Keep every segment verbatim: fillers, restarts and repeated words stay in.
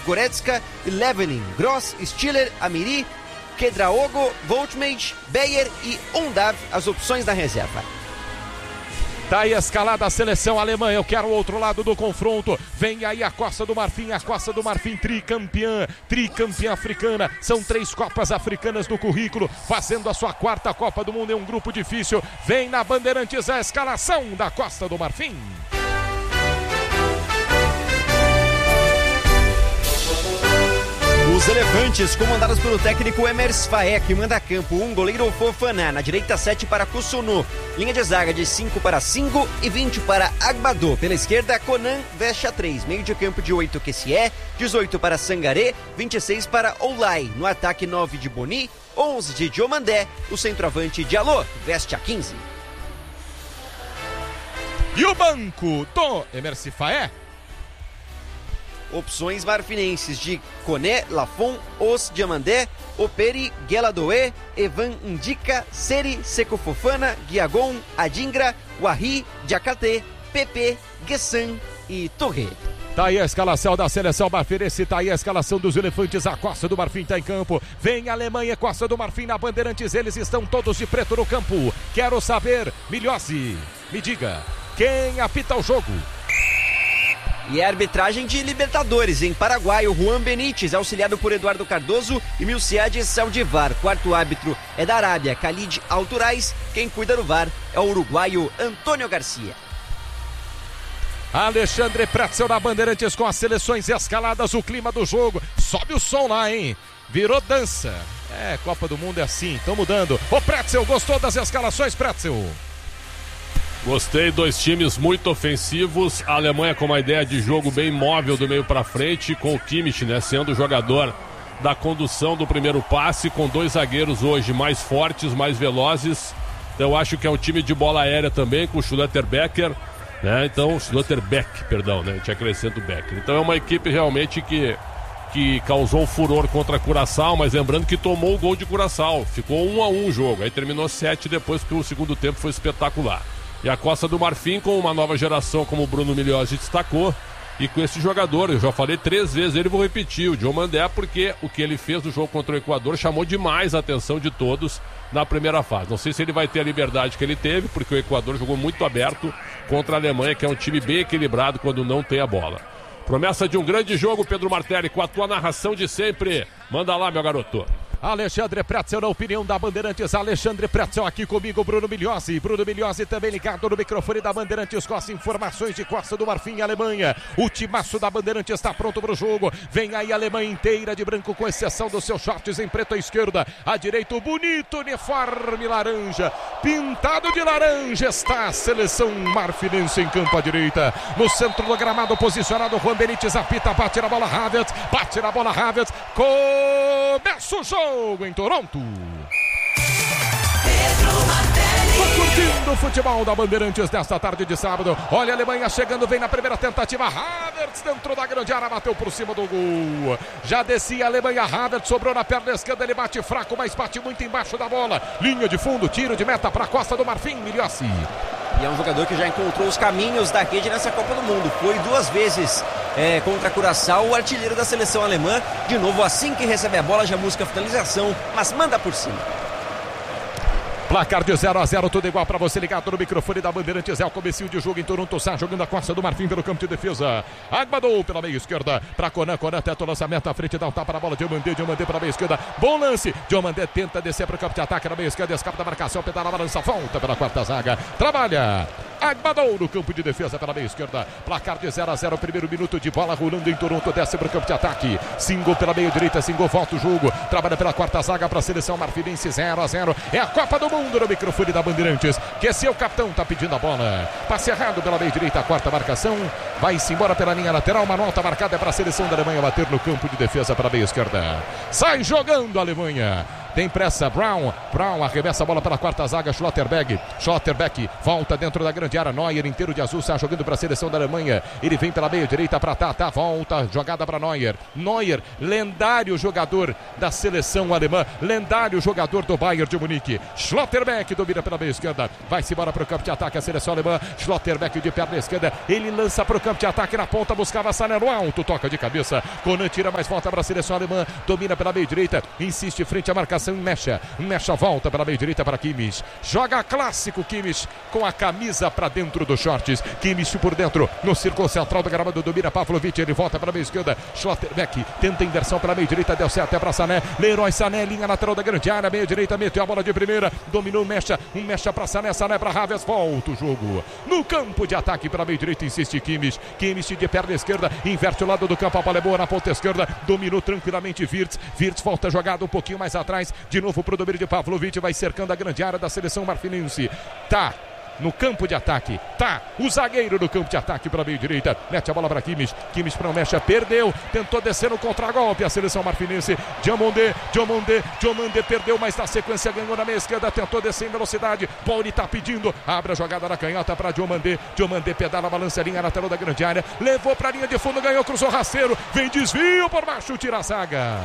Goretzka, Leveling, Gross, Stiller, Amiri, Kedraogo, Voltmage, Beyer e Undav, as opções da reserva. Tá aí a escalada da seleção alemã, eu quero o outro lado do confronto, vem aí a Costa do Marfim, a Costa do Marfim tricampeã, tricampeã africana, são três Copas Africanas no currículo, fazendo a sua quarta Copa do Mundo em um grupo difícil, vem na Bandeirantes a escalação da Costa do Marfim. Os elefantes, comandados pelo técnico Emers Faé, que manda a campo um goleiro Fofana, na direita sete para Kusunu, linha de zaga de cinco para Singo e vinte para Agbadô, pela esquerda Conan Vecha três, meio de campo de oito Kessie, dezoito para Sangaré, vinte e seis para Oulai, no ataque nove de Boni, onze de Diomandé, o centroavante Diallo veste a quinze. E o banco do Emers Faé? Opções marfinenses de Coné, Lafon, Os Diamandé, Operi, Gueladoé, Evan Indica, Seri, Seco Fofana, Guiagon, Adingra, Wahi, Diakate, Pepe, Gessan e Torre. Tá aí a escalação da seleção marfinense, tá aí a escalação dos elefantes, a Costa do Marfim tá em campo, vem a Alemanha, Costa do Marfim na Bandeirantes, eles estão todos de preto no campo. Quero saber, Milhozzi, me diga, quem apita o jogo? E a arbitragem de Libertadores em Paraguai, o Juan Benítez, auxiliado por Eduardo Cardoso e Milciades Saldivar. Quarto árbitro é da Arábia, Khalid Alturais. Quem cuida do V A R é o uruguaio Antônio Garcia. Alexandre Pretzel na Bandeirantes com as seleções escaladas, o clima do jogo. Sobe o som lá, hein? Virou dança. É, Copa do Mundo é assim, estão mudando. Ô Pretzel, gostou das escalações, Pretzel? Gostei, dois times muito ofensivos, a Alemanha com uma ideia de jogo bem móvel do meio para frente, com o Kimmich, né, sendo o jogador da condução do primeiro passe, com dois zagueiros hoje mais fortes, mais velozes. Então eu acho que é um time de bola aérea também, com o Schlotterbecker, né, então, Schlotterbeck, perdão, né, a gente acrescenta o Becker. Então é uma equipe realmente que, que causou furor contra a Curaçao, mas lembrando que tomou o gol de Curaçao, ficou um a um o jogo, aí terminou sete depois, porque o segundo tempo foi espetacular. E a Costa do Marfim com uma nova geração, como o Bruno Milhozzi destacou, e com esse jogador, eu já falei três vezes, ele vou repetir, o Diomandé, porque o que ele fez no jogo contra o Equador chamou demais a atenção de todos na primeira fase. Não sei se ele vai ter a liberdade que ele teve, porque o Equador jogou muito aberto contra a Alemanha, que é um time bem equilibrado quando não tem a bola. Promessa de um grande jogo, Pedro Martelli, com a tua narração de sempre. Manda lá, meu garoto. Alexandre Pretzel na opinião da Bandeirantes, Alexandre Pretzel aqui comigo, Bruno Milhozzi, Bruno Milhozzi também ligado no microfone da Bandeirantes com as informações de Costa do Marfim, Alemanha. O timaço da Bandeirantes está pronto para o jogo, vem aí a Alemanha inteira de branco com exceção dos seus shorts em preto à esquerda, à direita o bonito uniforme laranja, pintado de laranja está a seleção marfinense em campo à direita, no centro do gramado posicionado Juan Benítez, apita, bate na bola Havertz, bate na bola Havertz, começa o jogo em Toronto. Tô curtindo o futebol da Bandeirantes nesta tarde de sábado. Olha a Alemanha chegando, vem na primeira tentativa. Havertz dentro da grande área, bateu por cima do gol. Já descia a Alemanha, Havertz sobrou na perna esquerda, ele bate fraco, mas bate muito embaixo da bola. Linha de fundo, tiro de meta para a Costa do Marfim, Milhozzi. E é um jogador que já encontrou os caminhos da rede nessa Copa do Mundo. Foi duas vezes é, contra a Curaçao, o artilheiro da seleção alemã. De novo, assim que recebe a bola, já busca a finalização, mas manda por cima. Placar de zero a zero, tudo igual para você ligado no microfone da Bandeirantes. É o comecinho de jogo em Toronto. Está jogando a Costa do Marfim pelo campo de defesa. Agbadou pela meia esquerda para Conan. Conan tenta o lançamento à frente, dá um tapa na bola. Diomandé, Diomandé pela meia esquerda. Bom lance. Diomandé tenta descer para o campo de ataque na meia esquerda. Escapa da marcação, pedala, balança, volta pela quarta zaga. Trabalha. Agbadou no campo de defesa pela meia esquerda. Placar de zero a zero, primeiro minuto de bola rolando em Toronto. Desce para o campo de ataque. Singo pela meia direita. Singo volta o jogo. Trabalha pela quarta zaga para a seleção marfinense. zero a zero. É a Copa do Mundo no microfone da Bandeirantes. Que é seu capitão, tá pedindo a bola. Passe errado pela meia direita. A quarta marcação. Vai-se embora pela linha lateral. Uma nota marcada é para a seleção da Alemanha bater no campo de defesa para a meia esquerda. Sai jogando a Alemanha. tem pressa, Brown, Brown arremessa a bola para a quarta zaga, Schlotterbeck, Schlotterbeck volta dentro da grande área, Neuer inteiro de azul, está jogando para a seleção da Alemanha, ele vem pela meia direita para Tata, volta, jogada para Neuer, Neuer, lendário jogador da seleção alemã, lendário jogador do Bayern de Munique, Schlotterbeck domina pela meia esquerda, vai-se embora para o campo de ataque a seleção alemã, Schlotterbeck de perna esquerda, ele lança para o campo de ataque na ponta, buscava Sané no alto, toca de cabeça, Conan tira mais volta para a seleção alemã, domina pela meia direita, insiste frente à marcação, mecha, mecha volta pela meia direita para Kimmich, joga clássico Kimmich com a camisa para dentro dos shorts, Kimmich por dentro, no círculo central do gramado, domina Pavlovic, ele volta para a meia esquerda, Schlotterbeck tenta inversão pela meia direita, deu certo, é para Sané, Leroy Sané, linha lateral da grande área, meia direita, meteu a bola de primeira, dominou, mecha, um mecha para Sané, Sané para Havertz, volta o jogo, no campo de ataque pela meia direita, insiste Kimmich, Kimmich de perna esquerda, inverte o lado do campo, a bola é boa na ponta esquerda, dominou tranquilamente Wirtz, Wirtz volta jogada um pouquinho mais atrás, de novo pro domínio de Pavlovic, vai cercando a grande área da seleção marfinense, tá no campo de ataque, tá o zagueiro no campo de ataque para a meia direita, mete a bola para Kimmich, Kimmich para o mecha, perdeu, tentou descer no contragolpe a seleção marfinense, Diomandé, Diomandé, Diomandé perdeu, mas na sequência ganhou na meia esquerda, tentou descer em velocidade, Pauli tá pedindo, abre a jogada na canhota para Diomandé, Diomandé pedala, balança a linha lateral da grande área, levou para a linha de fundo, ganhou, cruzou rasteiro, vem desvio por baixo, tira a zaga.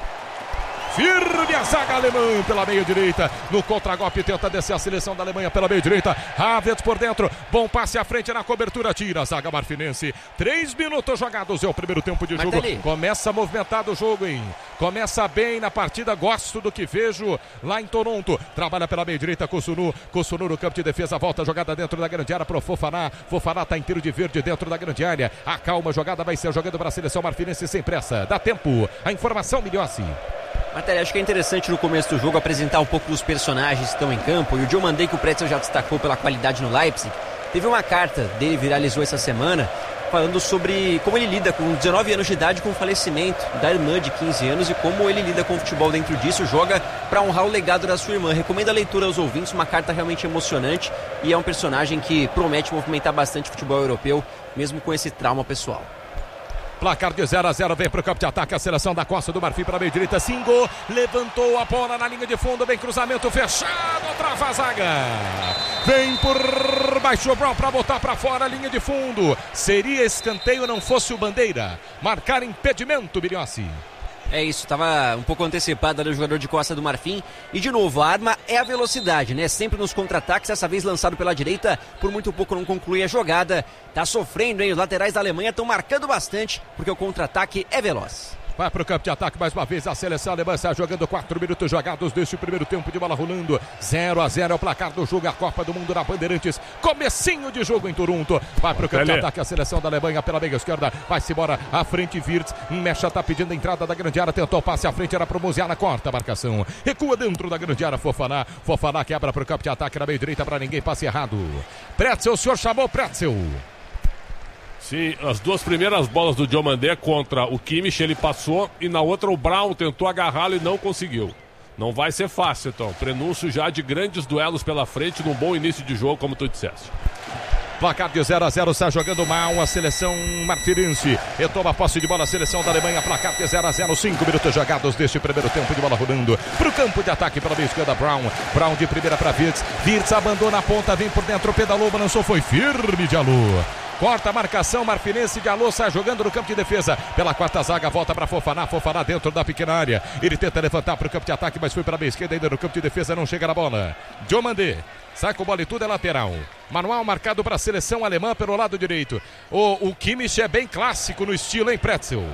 Firme a zaga alemã pela meia direita, no contragolpe tenta descer a seleção da Alemanha pela meia direita, Havertz por dentro, bom passe à frente na cobertura, tira a zaga marfinense, três minutos jogados, é o primeiro tempo de jogo, Martelli. Começa movimentado o jogo, hein, começa bem na partida, gosto do que vejo lá em Toronto, trabalha pela meia direita, Kusunu, Kusunu no campo de defesa, volta a jogada dentro da grande área para o Fofaná, Fofaná tá inteiro de verde dentro da grande área, a calma, a jogada vai ser jogando para a seleção marfinense sem pressa, dá tempo, a informação Milhossi. Matéria, acho que é interessante no começo do jogo apresentar um pouco dos personagens que estão em campo. E o Diomandé, que o Pretzel já destacou pela qualidade no Leipzig, teve uma carta dele, viralizou essa semana, falando sobre como ele lida com dezenove anos de idade com o falecimento da irmã de quinze anos e como ele lida com o futebol dentro disso, joga para honrar o legado da sua irmã. Recomendo a leitura aos ouvintes, uma carta realmente emocionante e é um personagem que promete movimentar bastante o futebol europeu, mesmo com esse trauma pessoal. Placar de zero a zero, vem para o campo de ataque a seleção da Costa do Marfim para a meia direita, Singo, levantou a bola na linha de fundo, vem cruzamento fechado, trava a zaga, vem por baixo o Brown para botar para fora a linha de fundo, seria escanteio não fosse o Bandeira, marcar impedimento, Bilhossi. É isso, estava um pouco antecipado ali o jogador de Costa do Marfim. E de novo, a arma é a velocidade, né? Sempre nos contra-ataques, dessa vez lançado pela direita, por muito pouco não conclui a jogada. Tá sofrendo, hein? Os laterais da Alemanha estão marcando bastante, porque o contra-ataque é veloz. Vai para o campo de ataque mais uma vez a seleção alemã, está jogando quatro minutos jogados deste primeiro tempo de bola rolando, zero a zero é o placar do jogo, a Copa do Mundo na Bandeirantes, comecinho de jogo em Toronto, vai para o campo de ataque a seleção da Alemanha pela meia esquerda, vai-se embora à frente Wirtz, Mecha tá pedindo a entrada da grande área, tentou passe à frente, era para o Musiala, corta a marcação, recua dentro da grande área, Fofaná, Fofaná quebra para o campo de ataque na meia direita para ninguém, passe errado, Pretzel, o senhor chamou Pretzel. Sim, as duas primeiras bolas do Diomandé contra o Kimmich, ele passou e na outra o Brown tentou agarrá-lo e não conseguiu. Não vai ser fácil, então. Prenúncio já de grandes duelos pela frente, num bom início de jogo, como tu disseste. Placar de zero a zero, está jogando mal a seleção marfinense. Retoma a posse de bola a seleção da Alemanha. Placar de zero a zero, cinco minutos jogados deste primeiro tempo de bola rolando. Para o campo de ataque pela meia esquerda, Brown. Brown de primeira para Wirtz. Wirtz abandona a ponta, vem por dentro, pedalou, balançou, foi firme de alô. Corta a marcação, Marfinense de Alô sai jogando no campo de defesa. Pela quarta zaga, volta para Fofaná. Fofaná dentro da pequena área. Ele tenta levantar para o campo de ataque, mas foi para a meia esquerda ainda no campo de defesa. Não chega na bola. Diomandé sai com bola e tudo, é lateral. Manual marcado para a seleção alemã pelo lado direito. O, o Kimmich é bem clássico no estilo, hein, Pretzel?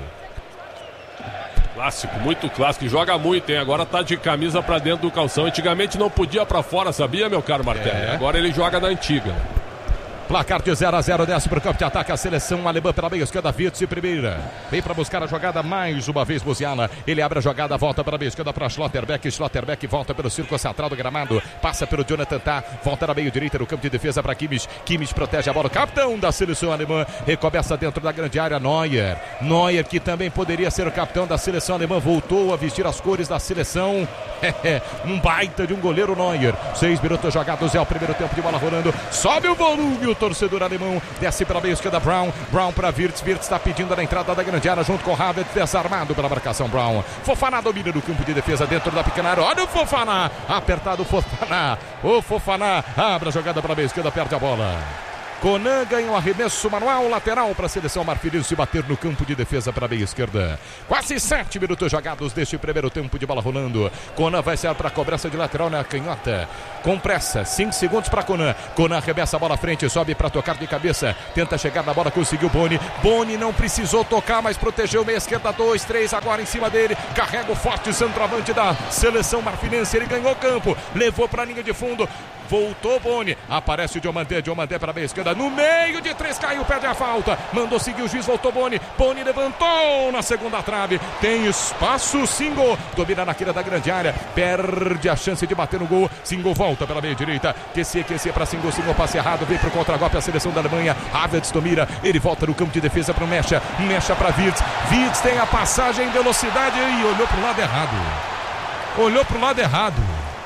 Clássico, muito clássico. Joga muito, hein? Agora tá de camisa para dentro do calção. Antigamente não podia para fora, sabia, meu caro Martelli? É. Agora ele joga na antiga. Placar de zero a zero, desce para o campo de ataque a seleção alemã pela meia esquerda, Wirtz de primeira. Vem para buscar a jogada mais uma vez, Musiala. Ele abre a jogada, volta para a meia esquerda para Schlotterbeck. Schlotterbeck volta pelo círculo central do gramado, passa pelo Jonathan Tah, volta na meia direita no campo de defesa para Kimmich. Kimmich protege a bola, capitão da seleção alemã, recomeça dentro da grande área, Neuer. Neuer, que também poderia ser o capitão da seleção alemã, voltou a vestir as cores da seleção. Um baita de um goleiro, Neuer. Seis minutos jogados, é o primeiro tempo de bola rolando. Sobe o volume, o torcedor alemão. Desce pela meia esquerda, Brown. Brown para Wirtz. Wirtz está pedindo na entrada da grande área junto com o Havertz, desarmado pela marcação. Brown. Fofana domina no campo de defesa dentro da pequena área. Olha o Fofana. Apertado o Fofana. O Fofana abre a jogada pela meia esquerda, perde a bola. Conan ganha um arremesso manual lateral para a seleção marfirense bater no campo de defesa para a meia esquerda. Quase sete minutos jogados deste primeiro tempo de bola rolando. Conan vai sair para a cobrança de lateral na canhota. Com pressa, cinco segundos para Conan. Conan arremessa a bola à frente, sobe para tocar de cabeça. Tenta chegar na bola, conseguiu Boni. Boni não precisou tocar, mas protegeu meia esquerda. dois, três agora em cima dele. Carrega o forte centroavante da seleção marfirense. Ele ganhou campo, levou para a linha de fundo. Voltou Boni, aparece o Diomandé, Diomandé para a meia esquerda, no meio de três, caiu, perde a falta, mandou seguir o juiz, voltou Boni, Boni levantou na segunda trave, tem espaço, Singo, domina na queira da grande área, perde a chance de bater no gol, Singo volta pela meia direita, QC, QC para Singo, Singo passe errado, vem pro contra-golpe a seleção da Alemanha, Havertz domina, ele volta no campo de defesa para o Mecha, Mecha para Wirtz, Wirtz tem a passagem em velocidade e olhou pro lado errado, olhou pro lado errado.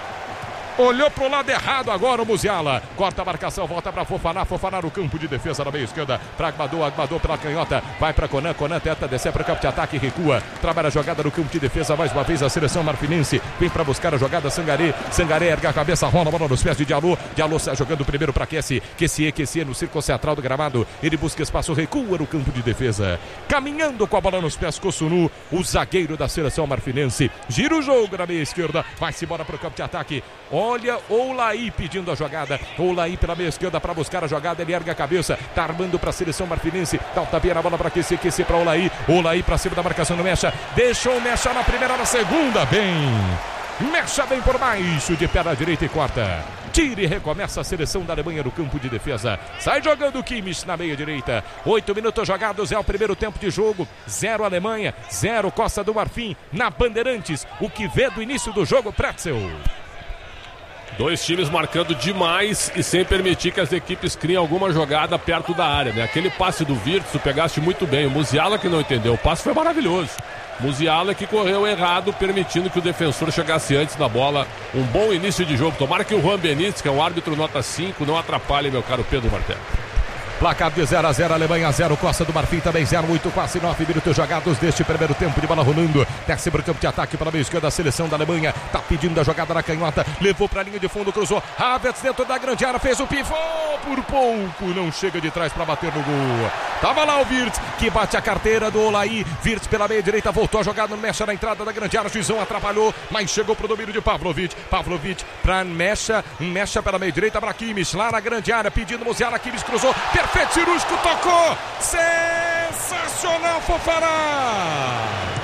Olhou pro lado errado agora o Musiala. Corta a marcação, volta pra Fofana. Fofana no campo de defesa na meia esquerda. Pra Agbadou, Agbadou pela canhota. Vai pra Conan, Conan tenta descer pro campo de ataque, recua. Trabalha a jogada no campo de defesa. Mais uma vez a seleção marfinense. Vem pra buscar a jogada Sangaré. Sangaré erga a cabeça, rola a bola nos pés de Diallo. Diallo sai jogando primeiro pra Kessie. Kessie, Kessie no círculo central do gramado. Ele busca espaço, recua no campo de defesa. Caminhando com a bola nos pés, Kossunu, o zagueiro da seleção marfinense. Gira o jogo na meia esquerda. Vai-se embora pro campo de ataque. Olha Oulaí pedindo a jogada. Oulaí pela meia esquerda para buscar a jogada. Ele erga a cabeça. Tá armando para a seleção marfinense. Dá um tapinha na bola para QC. QC para Oulaí. Oulaí para cima da marcação do Mecha. Deixou o Mecha na primeira, na segunda. Bem. Mecha bem por baixo. De pé na direita e corta. Tira e recomeça a seleção da Alemanha no campo de defesa. Sai jogando o Kimmich na meia direita. Oito minutos jogados, é o primeiro tempo de jogo. Zero Alemanha, zero Costa do Marfim. Na Bandeirantes, o que vê do início do jogo, Pretzel. Dois times marcando demais e sem permitir que as equipes criem alguma jogada perto da área, né? Aquele passe do Wirtz, tu pegaste muito bem. O Musiala que não entendeu, o passe foi maravilhoso. Musiala que correu errado, permitindo que o defensor chegasse antes na bola. Um bom início de jogo. Tomara que o Juan Benítez, que é um árbitro nota cinco, não atrapalhe, meu caro Pedro Martel. Placar de zero a zero, Alemanha zero, Costa do Marfim também zero, oito, quase nove minutos jogados deste primeiro tempo de bola rolando. Desce para o campo de ataque para a meia esquerda da seleção da Alemanha. Tá pedindo a jogada na canhota, levou para a linha de fundo, cruzou. Havertz dentro da grande área, fez o pivô, por pouco não chega de trás para bater no gol. Tava lá o Wirtz, que bate a carteira do Oulaí. Wirtz pela meia direita, voltou a jogada no Mecha na entrada da grande área. O juizão atrapalhou, mas chegou pro domínio de Pavlovic. Pavlovic para Mecha, Mecha pela meia direita para Kimmich, lá na grande área, pedindo Musiala. Kimmich cruzou, perfeito, cirúrgico, tocou. Sensacional, Fofana.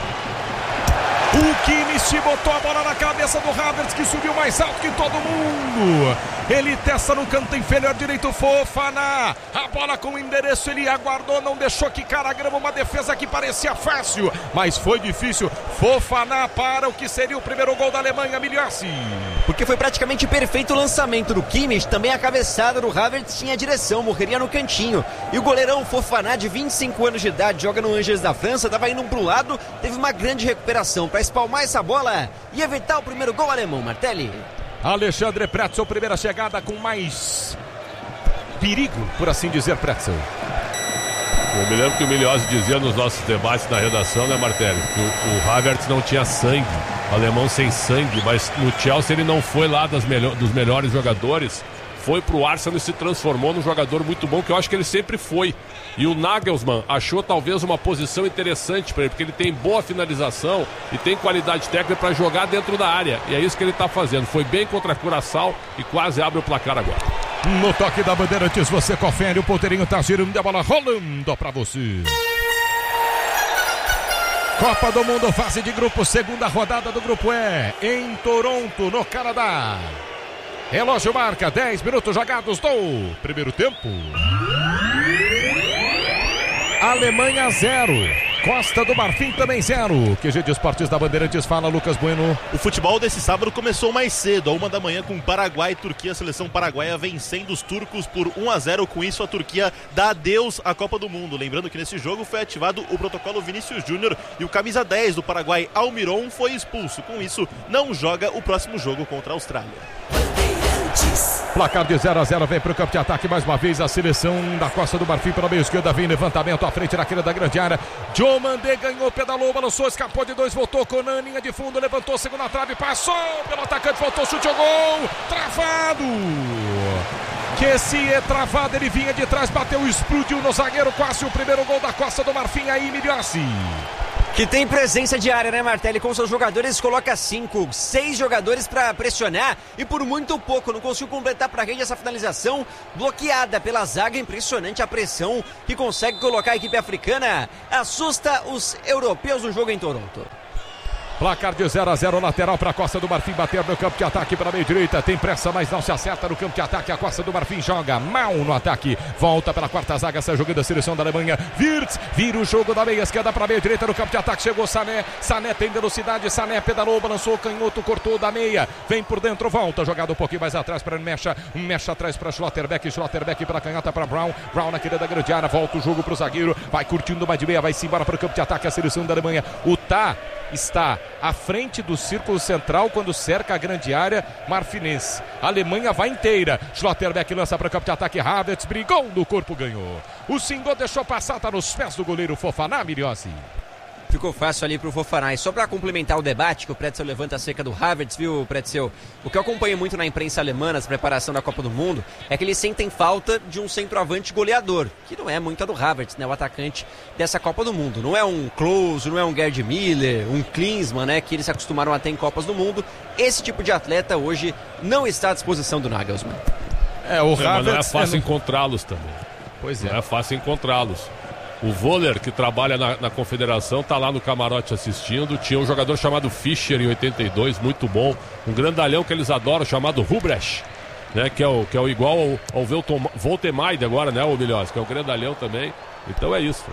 O Kimmich botou a bola na cabeça do Havertz, que subiu mais alto que todo mundo. Ele testa no canto inferior direito, Fofana. A bola com o endereço, ele aguardou, não deixou quicar a grama. Uma defesa que parecia fácil, mas foi difícil. Fofana para o que seria o primeiro gol da Alemanha, Miliassi. Porque foi praticamente perfeito o lançamento do Kimmich. Também a cabeçada do Havertz tinha direção, morreria no cantinho. E o goleirão Fofana, de vinte e cinco anos de idade, joga no Angers da França, estava indo pro lado, teve uma grande recuperação para espalmar essa bola e evitar o primeiro gol alemão, Martelli. Alexandre Pretzel, primeira chegada com mais perigo, por assim dizer, Pretzel. Eu me lembro que o Miliossi dizia nos nossos debates na redação, né, Martelli, que o, o Havertz não tinha sangue, o alemão sem sangue, mas no Chelsea ele não foi lá das melhor, dos melhores jogadores, foi pro Arsenal e se transformou num jogador muito bom, que eu acho que ele sempre foi. E o Nagelsmann achou talvez uma posição interessante para ele, porque ele tem boa finalização e tem qualidade técnica para jogar dentro da área. E é isso que ele está fazendo. Foi bem contra a Curaçao e quase abre o placar agora. No toque da Bandeirantes, você confere, o ponteirinho tá girando, a bola rolando para você. Copa do Mundo, fase de grupo, segunda rodada do grupo E, em Toronto, no Canadá. Relógio marca dez minutos jogados do primeiro tempo. Alemanha zero, Costa do Marfim também zero. Q G de Esportes da Bandeirantes, fala Lucas Bueno. O futebol desse sábado começou mais cedo, a uma da manhã, com Paraguai e Turquia. A seleção paraguaia vencendo os turcos por um a zero. Com isso, a Turquia dá adeus à Copa do Mundo. Lembrando que nesse jogo foi ativado o protocolo Vinícius Júnior e o camisa dez do Paraguai, Almiron, foi expulso. Com isso, não joga o próximo jogo contra a Austrália. Bandeirantes. Placar de zero a zero, vem para o campo de ataque mais uma vez a seleção da Costa do Marfim pela meia esquerda, vem levantamento à frente na queira da grande área. Diomandé ganhou, pedalou, balançou, escapou de dois, voltou, Conan, linha de fundo, levantou, segunda trave, passou pelo atacante, voltou, chute ao gol, travado. Que se é travado, ele vinha de trás, bateu, explodiu no zagueiro, quase o primeiro gol da Costa do Marfim aí, Miliossi. Que tem presença de área, né, Martelli? Com seus jogadores, coloca cinco, seis jogadores para pressionar e por muito pouco não conseguiu completar para a rede essa finalização bloqueada pela zaga. Impressionante a pressão que consegue colocar a equipe africana. Assusta os europeus no jogo em Toronto. Placar de zero a zero, lateral para a Costa do Marfim, bater no campo de ataque para a meia direita, tem pressa, mas não se acerta no campo de ataque, a Costa do Marfim joga mal no ataque, volta pela quarta zaga, sai jogando a seleção da Alemanha, Wirtz, vira o jogo da meia esquerda para a meia direita no campo de ataque, chegou Sané, Sané tem velocidade, Sané pedalou, balançou, canhoto, cortou da meia, vem por dentro, volta, jogado um pouquinho mais atrás para Mecha, Mecha atrás para Schlotterbeck, Schlotterbeck para a canhota para Brown, Brown na querida grande área, volta o jogo para o zagueiro, vai curtindo mais de meia, vai-se embora para o campo de ataque, a seleção da Alemanha, o Tá está à frente do círculo central quando cerca a grande área marfinense. A Alemanha vai inteira. Schlotterbeck lança para o campo de ataque. Havertz brigou no corpo, ganhou. O Singô deixou passar, tá nos pés do goleiro Fofaná, Miliossi. Ficou fácil ali pro Fofaná. E só para complementar o debate que o Pretzel levanta acerca do Havertz, viu, Pretzel? O que eu acompanho muito na imprensa alemã, na preparação da Copa do Mundo, é que eles sentem falta de um centroavante goleador, que não é muito a do Havertz, né? O atacante dessa Copa do Mundo. Não é um Klose, não é um Gerd Müller, um Klinsmann, né? Que eles se acostumaram a ter em Copas do Mundo. Esse tipo de atleta hoje não está à disposição do Nagelsmann. É, o Havertz... Não é fácil é... encontrá-los também. Pois é. Não é fácil encontrá-los. O Voller, que trabalha na, na confederação, tá lá no camarote assistindo. Tinha um jogador chamado Fischer em oitenta e dois, muito bom. Um grandalhão que eles adoram, chamado Rubrecht, né? Que é o, que é o igual ao, ao Voltemade agora, né, o Milhões, que é o grandalhão também. Então é isso.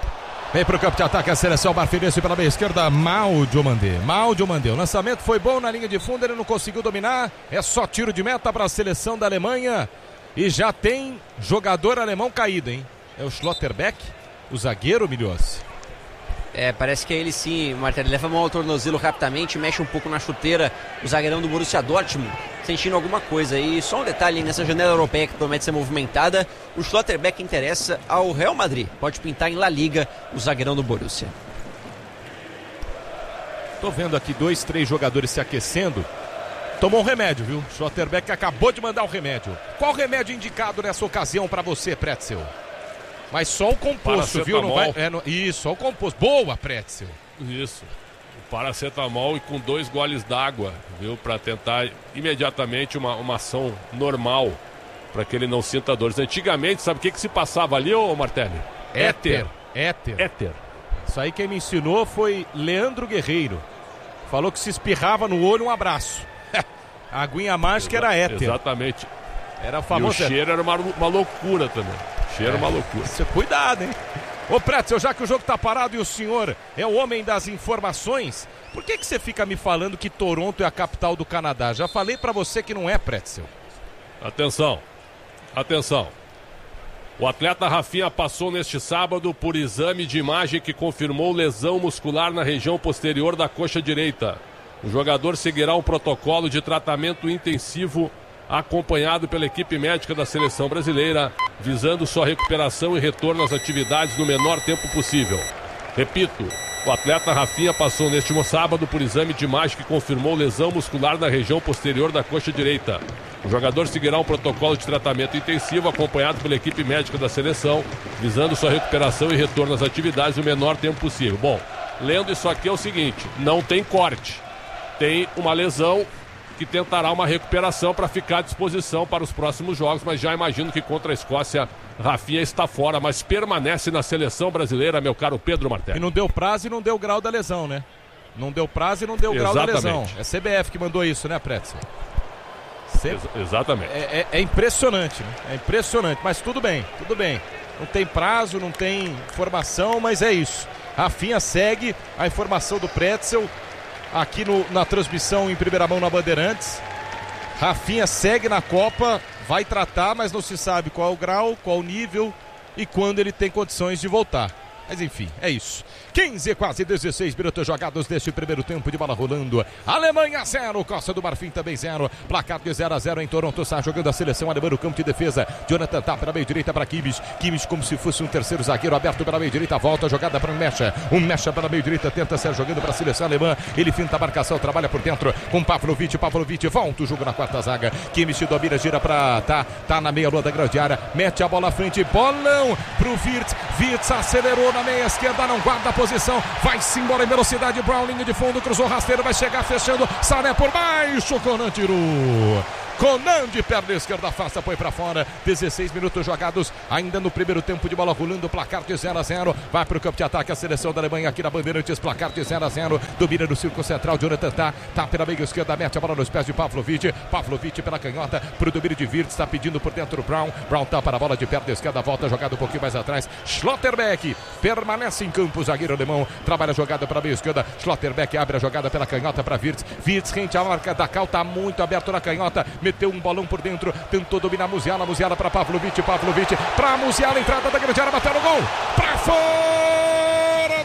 Vem pro campo de ataque a seleção marfinense pela meia esquerda, mal Diomandé. Mal Diomandé. O lançamento foi bom na linha de fundo, ele não conseguiu dominar. É só tiro de meta para a seleção da Alemanha. E já tem jogador alemão caído, hein? É o Schlotterbeck. O zagueiro, Miliossi. É, parece que é ele sim, Martelli. Leva a mão ao tornozelo rapidamente, mexe um pouco na chuteira. O zagueirão do Borussia Dortmund sentindo alguma coisa. E só um detalhe, nessa janela europeia que promete ser movimentada, o Schlotterbeck interessa ao Real Madrid. Pode pintar em La Liga o zagueirão do Borussia. Tô vendo aqui dois, três jogadores se aquecendo. Tomou um remédio, viu? Schlotterbeck acabou de mandar o remédio. Qual remédio indicado nessa ocasião para você, Pretzel? Mas só o composto, viu? Não vai... é, no... Isso, só o composto. Boa, Pretzel. Isso. O paracetamol e com dois goles d'água, viu? Para tentar imediatamente uma, uma ação normal, para que ele não sinta dores. Antigamente, sabe o que, que se passava ali, ô Martelli? Éter. Éter. Éter. Isso aí quem me ensinou foi Leandro Guerreiro. Falou que se espirrava no olho, um abraço. A aguinha mágica Exa- era éter. Exatamente. Era famoso. E o cheiro era uma, uma loucura também. Cheiro é uma loucura. Cuidado, hein? Ô, Pretzel, já que o jogo tá parado e o senhor é o homem das informações, por que que você fica me falando que Toronto é a capital do Canadá? Já falei pra você que não é, Pretzel. Atenção. Atenção. O atleta Rafinha passou neste sábado por exame de imagem que confirmou lesão muscular na região posterior da coxa direita. O jogador seguirá um protocolo de tratamento intensivo acompanhado pela equipe médica da seleção brasileira, visando sua recuperação e retorno às atividades no menor tempo possível. Repito, o atleta Rafinha passou neste sábado por exame de imagem que confirmou lesão muscular na região posterior da coxa direita. O jogador seguirá um protocolo de tratamento intensivo acompanhado pela equipe médica da seleção, visando sua recuperação e retorno às atividades no menor tempo possível. Bom, lendo isso aqui é o seguinte, não tem corte, tem uma lesão que tentará uma recuperação para ficar à disposição para os próximos jogos, mas já imagino que contra a Escócia, Rafinha está fora, mas permanece na seleção brasileira, meu caro Pedro Martelli. E não deu prazo e não deu grau da lesão, né? Não deu prazo e não deu grau Exatamente. da lesão. É C B F que mandou isso, né, Pretzel? C... Ex- exatamente. É, é, é impressionante, né? É impressionante, mas tudo bem, tudo bem. Não tem prazo, não tem informação, mas é isso. Rafinha segue a informação do Pretzel aqui no, na transmissão em primeira mão na Bandeirantes. Rafinha segue na Copa, vai tratar, mas não se sabe qual é o grau, qual o nível e quando ele tem condições de voltar. Mas enfim, é isso. quinze, quase dezesseis minutos jogados deste primeiro tempo de bola rolando. Alemanha zero, Costa do Marfim também zero. Placar de zero a zero em Toronto. Está jogando a seleção alemã no campo de defesa. Jonathan tá pela meio direita para Kimmich. Kimmich como se fosse um terceiro zagueiro aberto pela meio direita. Volta a jogada para o Mecha. Um Mecha pela meio direita tenta ser jogando para a seleção alemã. Ele finta a marcação, trabalha por dentro com Pavlovic. Pavlovic volta o jogo na quarta zaga. Kimmich domina, gira para tá, tá na meia lua da grande área. Mete a bola à frente. Bolão pro Wirtz. Wirtz acelerou na meia esquerda, não guarda a posição, vai-se embora em velocidade, Brown, linha de fundo, cruzou rasteiro, vai chegar fechando, Sané por baixo, Conan tirou. Conan de perna esquerda, afasta, põe pra fora. dezesseis minutos jogados, ainda no primeiro tempo de bola rolando, placar de zero a zero. Vai pro campo de ataque a seleção da Alemanha aqui na Bandeirantes, placar de zero a zero. Domina no círculo central, Jonathan tá, tá pela meia esquerda, mete a bola nos pés de Pavlovic. Pavlovic pela canhota, pro domínio de Wirtz, está pedindo por dentro o Brown. Brown tá para a bola de perna esquerda, volta jogada um pouquinho mais atrás. Schlotterbeck permanece em campo, zagueiro alemão, trabalha a jogada para a meia esquerda. Schlotterbeck abre a jogada pela canhota para Wirtz. Wirtz rente a marca da Cal, tá muito aberto na canhota, meteu um bolão por dentro, tentou dominar Musiala, Musiala para Pavlovic, Pavlovic para Musiala, entrada da grande área, bateu no gol, para fora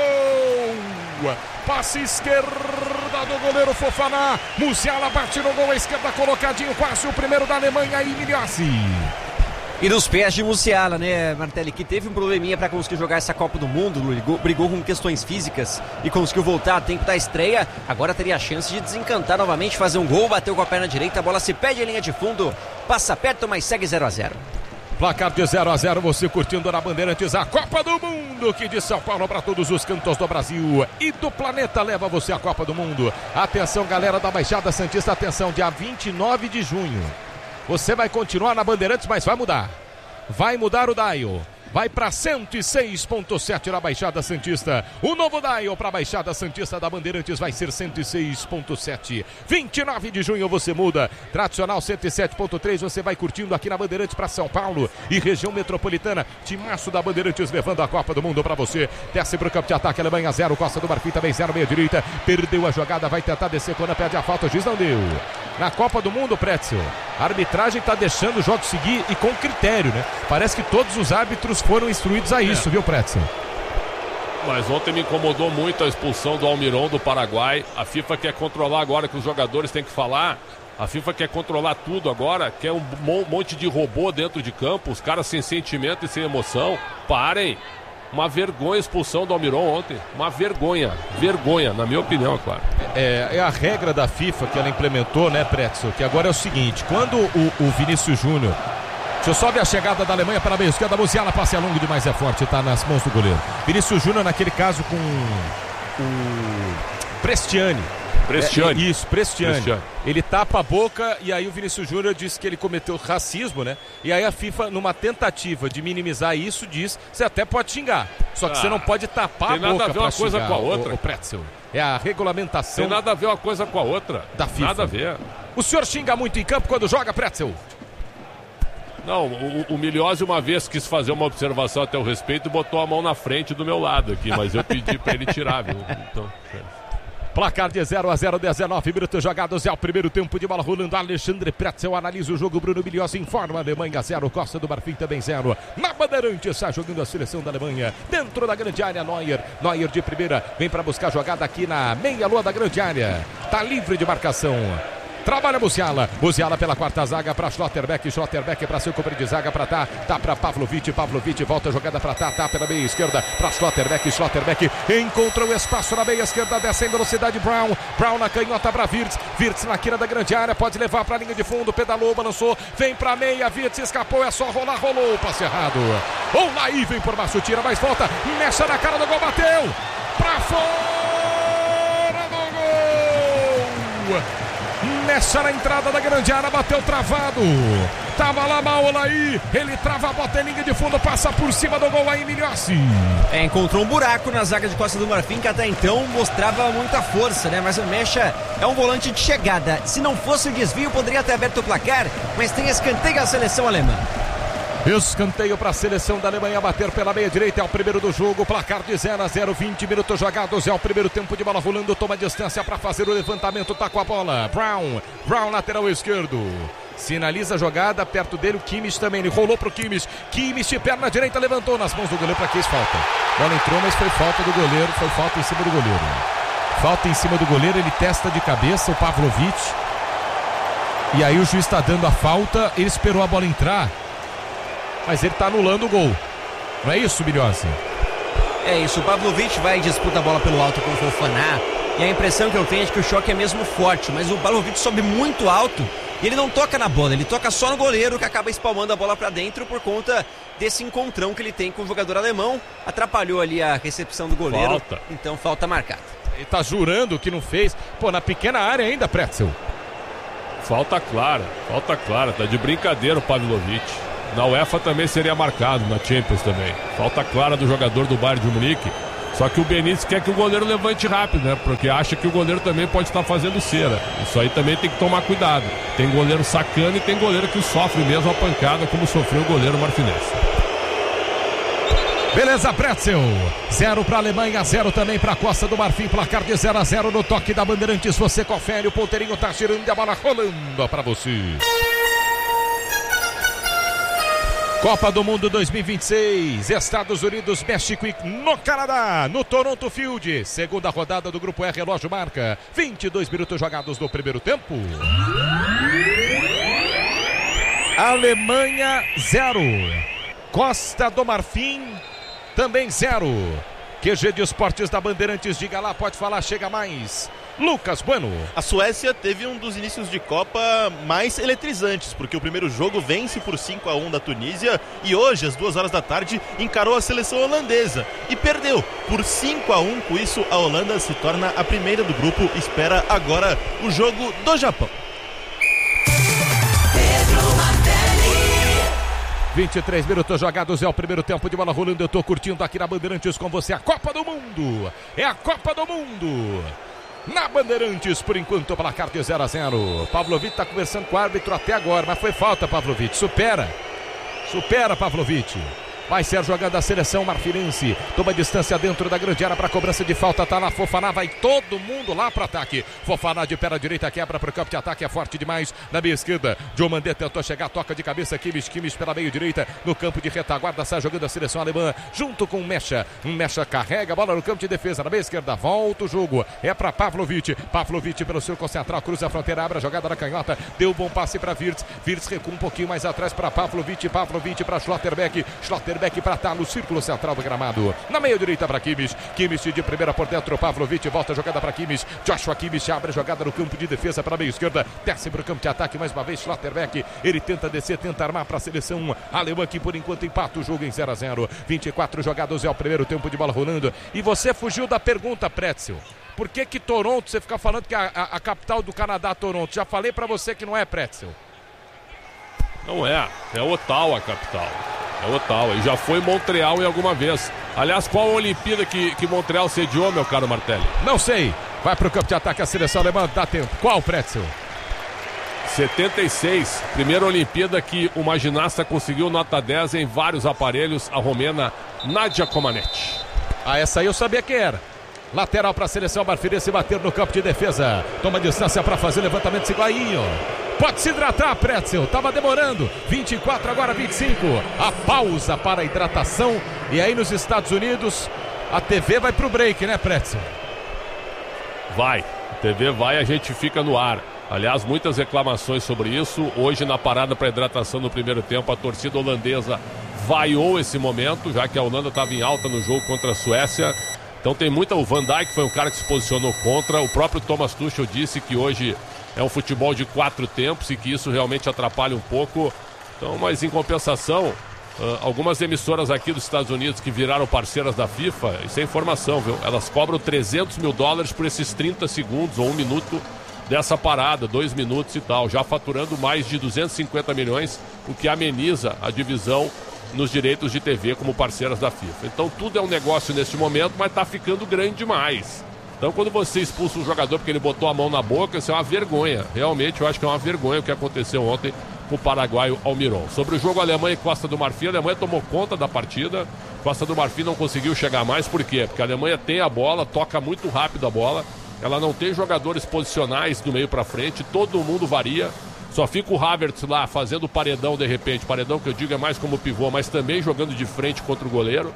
do gol, passe esquerda do goleiro Fofana, Musiala bate no gol, a esquerda colocadinho, quase o primeiro da Alemanha, e Miliassi. E nos pés de Musiala, né, Martelli, que teve um probleminha para conseguir jogar essa Copa do Mundo, brigou, brigou com questões físicas e conseguiu voltar a tempo da estreia. Agora teria a chance de desencantar novamente, fazer um gol, bateu com a perna direita, a bola se perde em linha de fundo, passa perto, mas segue zero a zero. Placar de zero a zero, você curtindo na Bandeirantes a Copa do Mundo, que de São Paulo para todos os cantos do Brasil e do planeta leva você à Copa do Mundo. Atenção, galera da Baixada Santista, atenção, dia vinte e nove de junho. Você vai continuar na Bandeirantes, mas vai mudar. Vai mudar o dial. Vai para cento e seis ponto sete na Baixada Santista. O novo dial para a Baixada Santista da Bandeirantes vai ser cento e seis ponto sete. vinte e nove de junho você muda. Tradicional cento e sete ponto três, você vai curtindo aqui na Bandeirantes para São Paulo e região metropolitana. Timaço da Bandeirantes levando a Copa do Mundo para você. Desce para o campo de ataque, Alemanha zero, Costa do Marfim também zero, meia direita. Perdeu a jogada, vai tentar descer quando perde a falta, o juiz não deu. Na Copa do Mundo, Pretzel, a arbitragem está deixando o jogo seguir e com critério, né? Parece que todos os árbitros foram instruídos a isso, é. viu, Pretzel? Mas ontem me incomodou muito a expulsão do Almiron do Paraguai. A FIFA quer controlar agora, que os jogadores têm que falar. A FIFA quer controlar tudo agora, quer um monte de robô dentro de campo, os caras sem sentimento e sem emoção. Parem! Uma vergonha a expulsão do Almiron ontem. Uma vergonha. Vergonha, na minha opinião, é claro. É, é a regra da FIFA que ela implementou, né, Pretzel? Que agora é o seguinte, quando o, o Vinícius Júnior... Deixa eu só ver a chegada da Alemanha para a meia esquerda. Musiala, passe a longo demais, é forte, tá nas mãos do goleiro. Vinícius Júnior naquele caso com o Prestiani. Prestiani. É, isso, Prestiani. Prestiani. Ele tapa a boca e aí o Vinícius Júnior disse que ele cometeu racismo, né? E aí a FIFA, numa tentativa de minimizar isso, diz: você até pode xingar, só que ah, você não pode tapar a boca. Tem nada a ver uma coisa com a outra. O, o Pretzel. É a regulamentação. Tem nada a ver uma coisa com a outra. Da FIFA. Nada a ver. O senhor xinga muito em campo quando joga, Pretzel? Não, o, o Miliose uma vez quis fazer uma observação a teu respeito e botou a mão na frente do meu lado aqui, mas eu pedi pra ele tirar, viu? Então... Placar de zero a zero, dezenove minutos jogados, é o primeiro tempo de bola rolando. Alexandre Pretzel analisa o jogo, Bruno Milios informa, Alemanha zero, Costa do Marfim também zero. Na Bandeirantes está jogando a seleção da Alemanha, dentro da grande área, Neuer, Neuer de primeira, vem para buscar a jogada aqui na meia-lua da grande área, tá livre de marcação. Trabalha Musiala, Musiala pela quarta zaga para Schlotterbeck, Schlotterbeck para seu companheiro de zaga para tá, tá para Pavlovic, Pavlovic volta a jogada para tá, tá pela meia esquerda para Schlotterbeck, Schlotterbeck encontrou espaço na meia esquerda, desce em velocidade Brown, Brown na canhota para Wirtz, Wirtz na quina da grande área, pode levar para a linha de fundo, pedalou, balançou, vem para meia, Wirtz escapou, é só rolar, rolou, passe errado. Ou Laí vem por baixo, tira, mas volta, mexe na cara do gol, bateu para fora do gol. Nessa na entrada da grande área, bateu travado. Tava lá mal o Laí. Ele trava a bota em linha de fundo, passa por cima do gol aí, Miliossi. É, encontrou um buraco na zaga de Costa do Marfim, que até então mostrava muita força, né? Mas o Mecha é um volante de chegada. Se não fosse o desvio, poderia ter aberto o placar, mas tem escanteio a seleção alemã. Escanteio para a seleção da Alemanha bater pela meia direita, é o primeiro do jogo, placar de zero a zero, vinte minutos jogados, é o primeiro tempo de bola rolando, toma distância para fazer o levantamento, tá com a bola, Brown, Brown lateral esquerdo, sinaliza a jogada, perto dele o Kimmich também, ele rolou pro Kimmich, Kimmich de perna direita, levantou nas mãos do goleiro, para que isso falta? A bola entrou, mas foi falta do goleiro, foi falta em cima do goleiro. Falta em cima do goleiro, ele testa de cabeça o Pavlovic. E aí o juiz está dando a falta, ele esperou a bola entrar, mas ele está anulando o gol. Não é isso, Bilhossi? É isso, o Pavlovic vai e disputa a bola pelo alto com o Fofaná. E a impressão que eu tenho é de que o choque é mesmo forte, mas o Pavlovic sobe muito alto e ele não toca na bola, ele toca só no goleiro, que acaba espalmando a bola para dentro por conta desse encontrão que ele tem com o jogador alemão. Atrapalhou ali a recepção do goleiro, falta. Então falta marcada. Ele tá jurando que não fez. Pô, na pequena área ainda, Pretzel. Falta clara, falta clara, tá de brincadeira o Pavlovic. Na UEFA também seria marcado, na Champions também. Falta clara do jogador do Bayern de Munique. Só que o Benítez quer que o goleiro levante rápido, né? Porque acha que o goleiro também pode estar fazendo cera. Isso aí também tem que tomar cuidado. Tem goleiro sacana e tem goleiro que sofre mesmo a pancada, como sofreu o goleiro Martinez. Beleza, Pretzel. Zero para a Alemanha, zero também para a Costa do Marfim. Placar de zero a zero no toque da Bandeirantes. Você confere, o ponteirinho tá girando e a bola rolando para você. Copa do Mundo dois mil e vinte e seis, Estados Unidos, México e no Canadá, no Toronto Field. Segunda rodada do Grupo E, relógio marca vinte e dois minutos jogados no primeiro tempo. Alemanha, zero. Costa do Marfim, também zero. Q G de Esportes da Bandeirantes, diga lá, pode falar, chega mais. Lucas Bueno. A Suécia teve um dos inícios de Copa mais eletrizantes, porque o primeiro jogo vence por cinco a um da Tunísia e hoje, às duas horas da tarde, encarou a seleção holandesa e perdeu por cinco a um. Com isso, a Holanda se torna a primeira do grupo. Espera agora o jogo do Japão. vinte e três minutos jogados, é o primeiro tempo de bola rolando. Eu tô curtindo aqui na Bandeirantes com você a Copa do Mundo. É a Copa do Mundo na Bandeirantes, por enquanto, placar de zero a zero. Pavlovic tá conversando com o árbitro até agora, mas foi falta, Pavlovic. Supera. Supera, Pavlovic. Vai ser jogada a seleção marfirense. Toma distância dentro da grande área para cobrança de falta. Tá lá Fofaná, vai todo mundo lá para ataque. Fofaná de pé à direita, quebra para o campo de ataque. É forte demais na meia esquerda. Diomandé tentou chegar, toca de cabeça. Kimmich, Kimmich pela meia direita. No campo de retaguarda, sai jogando a seleção alemã. Junto com o Mecha. Um Mecha carrega a bola no campo de defesa. Na meia esquerda, volta o jogo. É para Pavlovic. Pavlovic pelo círculo central, cruza a fronteira, abre a jogada na canhota. Deu bom passe para Wirtz. Wirtz recua um pouquinho mais atrás para Pavlovic. Pavlovic para Schlotterbeck. Schlotterbeck para estar no círculo central do gramado. Na meia direita para Kimmich. Kimmich de primeira por dentro. Pavlovic volta a jogada para Kimmich. Joshua Kimmich abre a jogada no campo de defesa para a meia esquerda. Desce para o campo de ataque mais uma vez. Schlotterbeck. Ele tenta descer, tenta armar para a seleção alemã, que por enquanto empata o jogo em zero a zero. vinte e quatro jogados, é o primeiro tempo de bola rolando. E você fugiu da pergunta, Pretzel. Por que que Toronto, você fica falando que a, a, a capital do Canadá, Toronto? Já falei para você que não é, Pretzel. Não é, é Ottawa a capital. É Ottawa, e já foi Montreal em alguma vez. Aliás, qual a Olimpíada que, que Montreal sediou, meu caro Martelli? Não sei. Vai pro campo de ataque a seleção alemã, dá tempo. Qual, Pretzel? setenta e seis, primeira Olimpíada que uma ginasta conseguiu nota dez em vários aparelhos, a romena Nadia Comaneci. Ah, essa aí eu sabia quem era. Lateral para a seleção marfirense bater no campo de defesa. Toma distância para fazer levantamento de Higuainho. Pode se hidratar, Pretzel. Tava demorando. vinte e quatro, agora vinte e cinco. A pausa para a hidratação. E aí nos Estados Unidos, a T V vai pro break, né, Pretzel? Vai. A T V vai, a gente fica no ar. Aliás, muitas reclamações sobre isso. Hoje, na parada para hidratação no primeiro tempo, a torcida holandesa vaiou esse momento, já que a Holanda estava em alta no jogo contra a Suécia. Então tem muita... O Van Dijk foi um cara que se posicionou contra. O próprio Thomas Tuchel disse que hoje é um futebol de quatro tempos e que isso realmente atrapalha um pouco. Então, mas em compensação, uh, algumas emissoras aqui dos Estados Unidos que viraram parceiras da FIFA, isso é informação, viu? Elas cobram trezentos mil dólares por esses trinta segundos ou um minuto dessa parada, dois minutos e tal, já faturando mais de duzentos e cinquenta milhões, o que ameniza a divisão nos direitos de T V como parceiras da FIFA. Então tudo é um negócio neste momento, mas tá ficando grande demais. Então quando você expulsa um jogador porque ele botou a mão na boca, isso é uma vergonha. Realmente eu acho que é uma vergonha o que aconteceu ontem com o paraguaio Almiron. Sobre o jogo Alemanha e Costa do Marfim, a Alemanha tomou conta da partida. Costa do Marfim não conseguiu chegar mais, por quê? Porque a Alemanha tem a bola, toca muito rápido a bola, ela não tem jogadores posicionais do meio para frente, todo mundo varia. Só fica o Havertz lá fazendo paredão de repente, paredão que eu digo é mais como pivô, mas também jogando de frente contra o goleiro.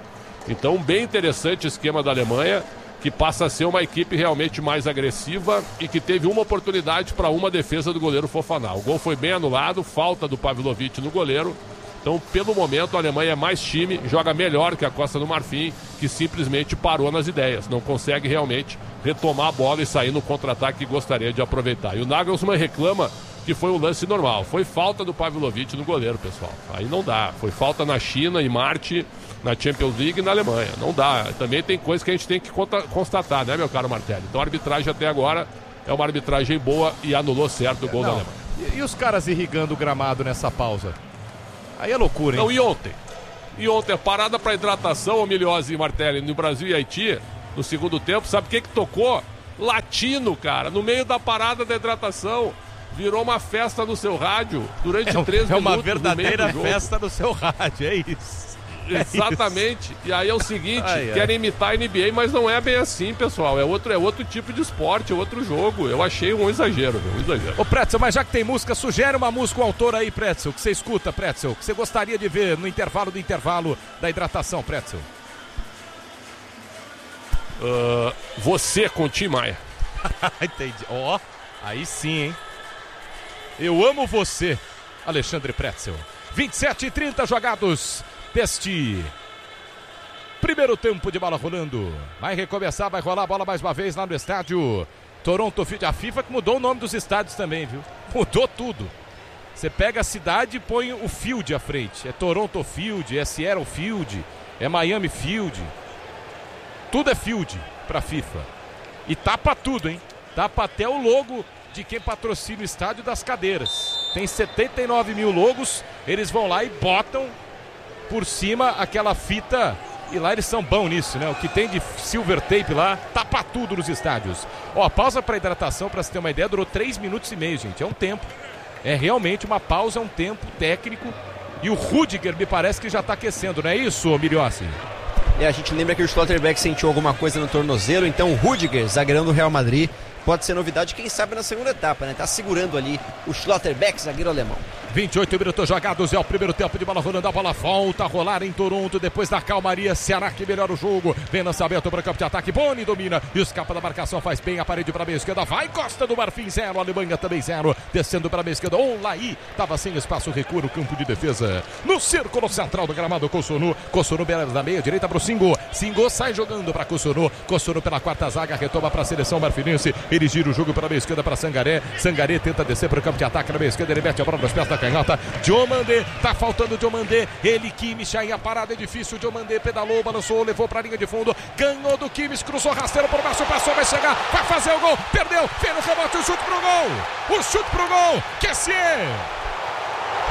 Então, bem interessante o esquema da Alemanha, que passa a ser uma equipe realmente mais agressiva e que teve uma oportunidade para uma defesa do goleiro Fofana. O gol foi bem anulado, falta do Pavlovic no goleiro. Então, pelo momento, a Alemanha é mais time, joga melhor que a Costa do Marfim, que simplesmente parou nas ideias. Não consegue realmente retomar a bola e sair no contra-ataque que gostaria de aproveitar. E o Nagelsmann reclama que foi um lance normal. Foi falta do Pavlovic no goleiro, pessoal. Aí não dá. Foi falta na China, em Marte, na Champions League e na Alemanha. Não dá. Também tem coisa que a gente tem que constatar, né, meu caro Martelli? Então a arbitragem até agora é uma arbitragem boa e anulou certo o gol não. da Alemanha. E, e os caras irrigando o gramado nessa pausa? Aí é loucura, hein? Não, e ontem? E ontem, a parada para hidratação, o Miliose e Martelli, no Brasil e Haiti, no segundo tempo, sabe o que que tocou? Latino, cara, no meio da parada da hidratação. Virou uma festa no seu rádio durante é, três é minutos. É uma verdadeira no meio do festa no seu rádio, é isso. Exatamente. É e aí é o seguinte, ai, ai. querem imitar a N B A, mas não é bem assim, pessoal. É outro, é outro tipo de esporte, é outro jogo. Eu achei um exagero, meu, um exagero. Ô, Pretzel, mas já que tem música, sugere uma música, o autor aí, Pretzel, que você escuta, Pretzel, que você gostaria de ver no intervalo do intervalo da hidratação, Pretzel. Uh, você com Tim Maia. Entendi. Ó, oh, aí sim, hein? Eu amo você, Alexandre Pretzel. vinte e sete e trinta jogados deste primeiro tempo de bola rolando. Vai recomeçar, vai rolar a bola mais uma vez lá no estádio Toronto Field. A FIFA que mudou o nome dos estádios também, viu? Mudou tudo. Você pega a cidade e põe o Field à frente. É Toronto Field, é Seattle Field, é Miami Field. Tudo é Field pra FIFA. E tapa tudo, hein? Tapa até o logo de quem patrocina o estádio das cadeiras. Tem setenta e nove mil logos, eles vão lá e botam por cima aquela fita, e lá eles são bons nisso, né? O que tem de silver tape lá, tapa tudo nos estádios. Ó, a pausa para hidratação, para você ter uma ideia, durou três minutos e meio, gente, é um tempo. É realmente uma pausa, é um tempo técnico, e o Rudiger me parece que já está aquecendo, não é isso, Miliossi? E a gente lembra que o Schlotterbeck sentiu alguma coisa no tornozelo, então o Rudiger, zagueirão do Real Madrid, pode ser novidade, quem sabe na segunda etapa, né? Tá segurando ali o Schlotterbeck, zagueiro alemão. vinte e oito minutos jogados, é o primeiro tempo de bola rolando, a bola volta a rolar em Toronto, depois da calmaria, Ceará que melhora o jogo, vem lançamento para o campo de ataque, Boni domina, e escapa da marcação, faz bem a parede para a meia esquerda, vai Costa do Marfim, zero, Alemanha também zero, descendo para a meia esquerda, Olaí, tava sem espaço, recua no campo de defesa, no círculo central do gramado, Kossonu, Kossonu da meia direita para o Singo, Singo sai jogando para Kossonu, Kossonu pela quarta zaga, retoma para a seleção marfinense, ele gira o jogo para a meia esquerda para Sangaré, Sangaré tenta descer para o campo de ataque na meia esquerda, ele mete a bola nos pés da canhota, Diomandé, tá faltando Diomandé, ele Kimmich, aí a parada é difícil, Diomandé pedalou, balançou, levou pra linha de fundo, ganhou do Kimmich, cruzou rasteiro por baixo, passou, vai chegar, vai fazer o gol, perdeu, fez no rebote, o chute pro gol, o chute pro gol, Kessier!